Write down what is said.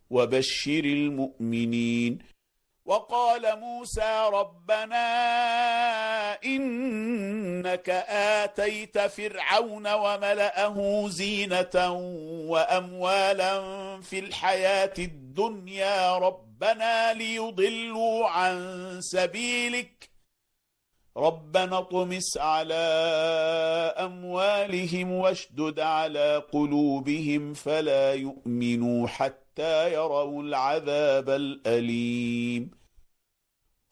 وبشر المؤمنين. وقال موسى ربنا إنك آتيت فرعون وملأه زينة وأموالا في الحياة الدنيا ربنا ليضلوا عن سبيلك ربنا اطمس على أموالهم واشدد على قلوبهم فلا يؤمنوا حتى يروا العذاب الأليم.